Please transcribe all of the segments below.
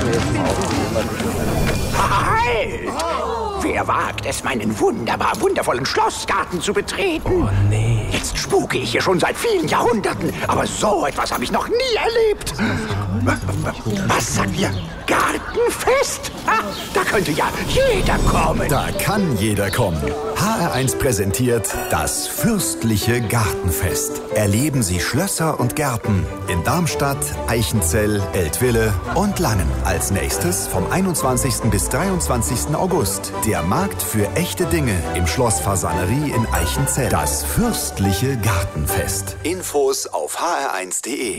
Halt! Wer wagt es, meinen wundervollen Schlossgarten zu betreten? Oh nee. Jetzt spuke ich hier schon seit vielen Jahrhunderten, aber so etwas habe ich noch nie erlebt. Was sagt ihr? Gartenfest? Da könnte ja jeder kommen. Da kann jeder kommen. HR1 präsentiert das fürstliche Gartenfest. Erleben Sie Schlösser und Gärten in Darmstadt, Eichenzell, Eltville und Langen. Als nächstes vom 21. bis 23. August der Markt für echte Dinge im Schloss Fasanerie in Eichenzell. Das fürstliche Gartenfest. Infos auf hr1.de.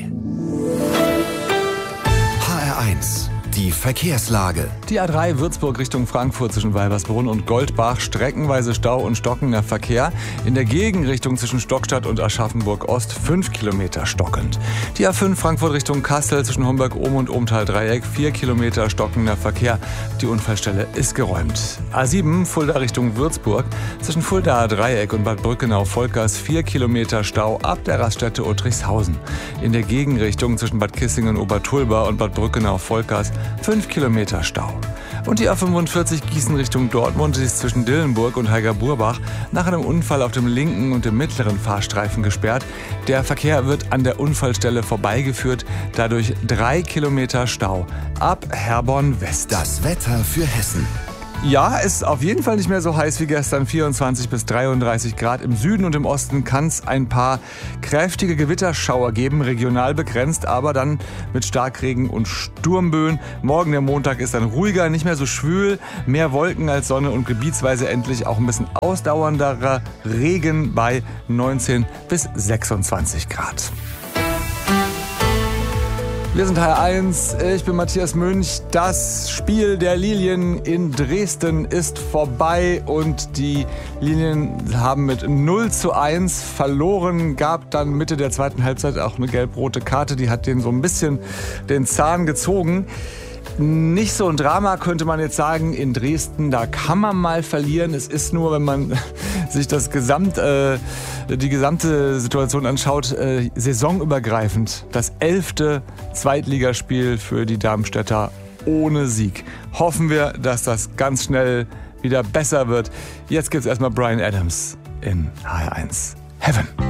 HR1. Die Verkehrslage. Die A3 Würzburg Richtung Frankfurt zwischen Weibersbrunn und Goldbach, streckenweise Stau und stockender Verkehr. In der Gegenrichtung zwischen Stockstadt und Aschaffenburg Ost 5 Kilometer stockend. Die A5 Frankfurt Richtung Kassel zwischen Homberg-Ohm und Ohmtal-Dreieck 4 Kilometer stockender Verkehr. Die Unfallstelle ist geräumt. A7 Fulda Richtung Würzburg zwischen Fuldaer Dreieck und Bad Brückenau-Volkers 4 Kilometer Stau ab der Raststätte Uttrichshausen. In der Gegenrichtung zwischen Bad Kissingen-Obertulba und Bad Brückenau-Volkers 5 Kilometer Stau. Und die A45 Gießen Richtung Dortmund ist zwischen Dillenburg und Heiger-Burbach nach einem Unfall auf dem linken und dem mittleren Fahrstreifen gesperrt. Der Verkehr wird an der Unfallstelle vorbeigeführt, dadurch 3 Kilometer Stau ab Herborn West. Das Wetter für Hessen. Ja, es ist auf jeden Fall nicht mehr so heiß wie gestern, 24 bis 33 Grad. Im Süden und im Osten kann es ein paar kräftige Gewitterschauer geben, regional begrenzt, aber dann mit Starkregen und Sturmböen. Morgen, der Montag, ist dann ruhiger, nicht mehr so schwül, mehr Wolken als Sonne und gebietsweise endlich auch ein bisschen ausdauernderer Regen bei 19 bis 26 Grad. Wir sind HR1, ich bin Matthias Münch. Das Spiel der Lilien in Dresden ist vorbei und die Lilien haben mit 0:1 verloren. Gab dann Mitte der zweiten Halbzeit auch eine gelb-rote Karte, die hat denen so ein bisschen den Zahn gezogen. Nicht so ein Drama, könnte man jetzt sagen, in Dresden. Da kann man mal verlieren. Es ist nur, wenn man sich die gesamte Situation anschaut, saisonübergreifend das 11. Zweitligaspiel für die Darmstädter ohne Sieg. Hoffen wir, dass das ganz schnell wieder besser wird. Jetzt gibt's erstmal Bryan Adams in HR1 Heaven.